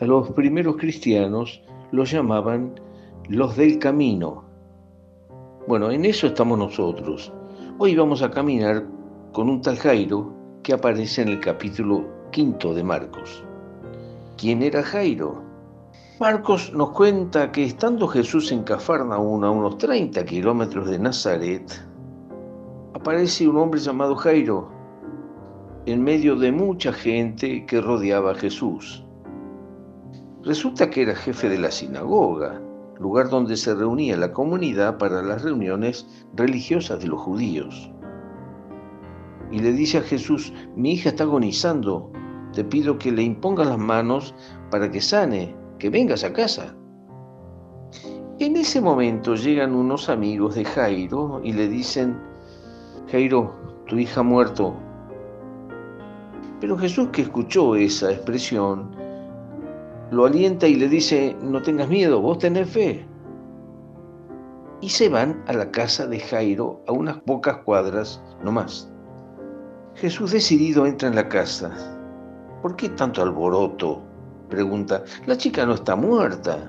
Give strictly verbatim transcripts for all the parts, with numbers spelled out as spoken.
A los primeros cristianos los llamaban los del camino. Bueno, en eso estamos nosotros. Hoy vamos a caminar con un tal Jairo que aparece en el capítulo quinto de Marcos. ¿Quién era Jairo? Marcos nos cuenta que estando Jesús en Cafarnaúm, a unos treinta kilómetros de Nazaret, aparece un hombre llamado Jairo en medio de mucha gente que rodeaba a Jesús. Resulta que era jefe de la sinagoga, lugar donde se reunía la comunidad para las reuniones religiosas de los judíos. Y le dice a Jesús: mi hija está agonizando, te pido que le impongas las manos para que sane, que vengas a casa. En ese momento llegan unos amigos de Jairo y le dicen: Jairo, tu hija ha muerto. Pero Jesús, que escuchó esa expresión, lo alienta y le dice: no tengas miedo, vos tenés fe. Y se van a la casa de Jairo, a unas pocas cuadras nomás. Jesús decidido entra en la casa. ¿Por qué tanto alboroto?, pregunta. La chica no está muerta.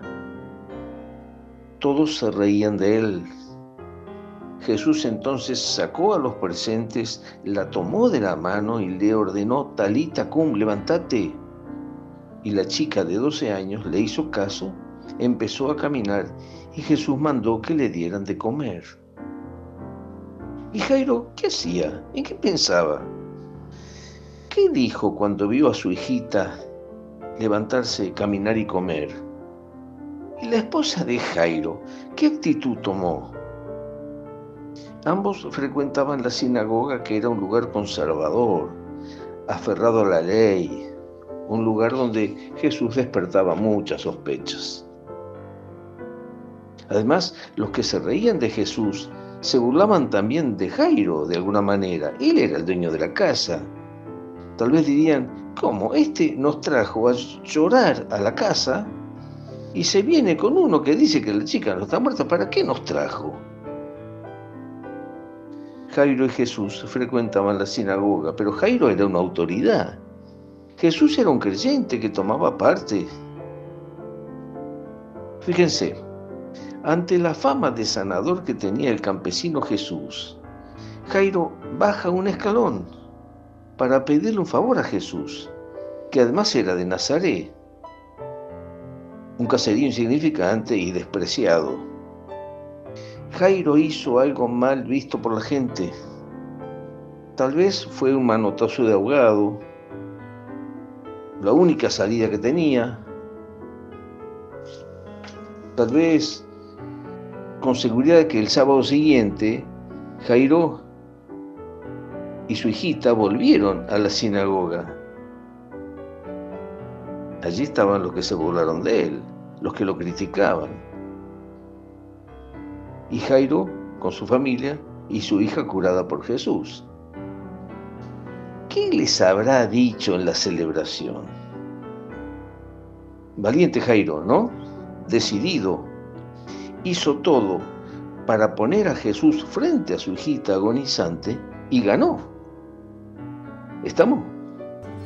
Todos se reían de él. Jesús entonces sacó a los presentes, la tomó de la mano y le ordenó: Talita cum, levántate. Y la chica de doce años le hizo caso, empezó a caminar y Jesús mandó que le dieran de comer. ¿Y Jairo qué hacía? ¿En qué pensaba? ¿Qué dijo cuando vio a su hijita levantarse, caminar y comer? ¿Y la esposa de Jairo qué actitud tomó? Ambos frecuentaban la sinagoga, que era un lugar conservador, aferrado a la ley, un lugar donde Jesús despertaba muchas sospechas. Además, los que se reían de Jesús se burlaban también de Jairo de alguna manera. Él era el dueño de la casa. Tal vez dirían: ¿cómo? Este nos trajo a llorar a la casa y se viene con uno que dice que la chica no está muerta. ¿Para qué nos trajo? Jairo y Jesús frecuentaban la sinagoga, pero Jairo era una autoridad. Jesús era un creyente que tomaba parte. Fíjense, ante la fama de sanador que tenía el campesino Jesús, Jairo baja un escalón para pedirle un favor a Jesús, que además era de Nazaret, un caserío insignificante y despreciado. Jairo hizo algo mal visto por la gente. Tal vez fue un manotazo de ahogado, la única salida que tenía. Tal vez con seguridad de que el sábado siguiente Jairo y su hijita volvieron a la sinagoga. Allí estaban los que se burlaron de él, los que lo criticaban. Y Jairo con su familia y su hija curada por Jesús. ¿Qué les habrá dicho en la celebración? Valiente Jairo, ¿no? Decidido. Hizo todo para poner a Jesús frente a su hijita agonizante y ganó. ¿Estamos?